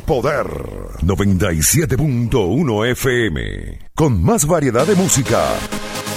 Poder 97.1 FM. Con más variedad de música